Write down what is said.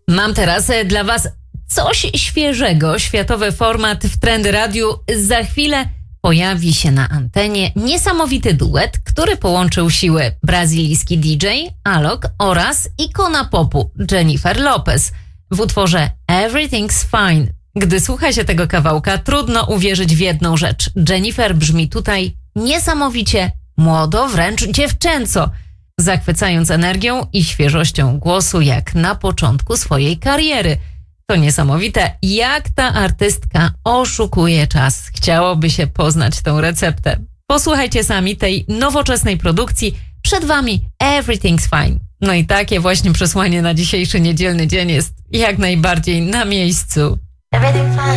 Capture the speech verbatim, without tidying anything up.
Mam teraz dla was coś świeżego. Światowy format w Trend Radiu. Za chwilę pojawi się na antenie niesamowity duet, który połączył siły brazylijski D J Alok oraz ikona popu Jennifer Lopez w utworze Everything's Fine. Gdy słucha się tego kawałka, trudno uwierzyć w jedną rzecz. Jennifer brzmi tutaj niesamowicie młodo, wręcz dziewczęco, zachwycając energią i świeżością głosu jak na początku swojej kariery. To niesamowite, jak ta artystka oszukuje czas. Chciałoby się poznać tą receptę. Posłuchajcie sami tej nowoczesnej produkcji. Przed wami Everything's Fine. No i takie właśnie przesłanie na dzisiejszy niedzielny dzień jest jak najbardziej na miejscu. Everything fine.